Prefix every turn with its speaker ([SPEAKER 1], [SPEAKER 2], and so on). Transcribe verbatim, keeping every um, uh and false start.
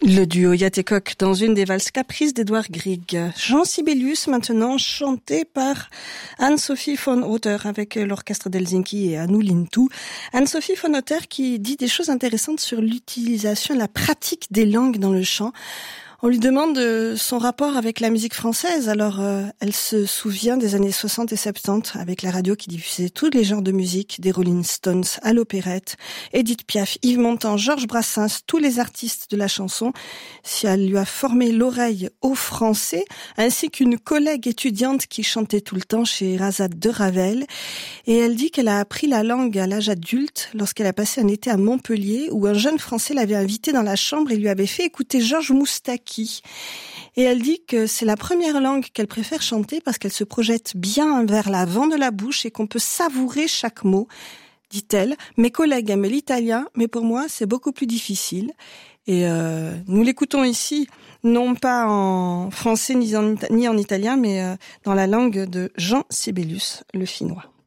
[SPEAKER 1] Le duo Yatecoq dans une des valses caprices d'Edouard Grieg. Jean Sibelius maintenant chanté par Anne-Sophie von Otter avec l'orchestre d'Helsinki et Anu Lintu. Anne-Sophie von Otter qui dit des choses intéressantes sur l'utilisation et la pratique des langues dans le chant. On lui demande son rapport avec la musique française. Alors, euh, elle se souvient des années soixante et soixante-dix avec la radio qui diffusait tous les genres de musique, des Rolling Stones à l'opérette, Édith Piaf, Yves Montand, Georges Brassens, tous les artistes de la chanson. Si elle lui a formé l'oreille au français, ainsi qu'une collègue étudiante qui chantait tout le temps chez Razat de Ravel. Et elle dit qu'elle a appris la langue à l'âge adulte lorsqu'elle a passé un été à Montpellier où un jeune Français l'avait invitée dans la chambre et lui avait fait écouter Georges Moustaki. Et elle dit que c'est la première langue qu'elle préfère chanter parce qu'elle se projette bien vers l'avant de la bouche et qu'on peut savourer chaque mot, dit-elle. Mes collègues aiment l'italien, mais pour moi, c'est beaucoup plus difficile. Et euh, nous l'écoutons ici, non pas en français ni en, ni en italien, mais euh, dans la langue de Jean Sibelius, le finnois.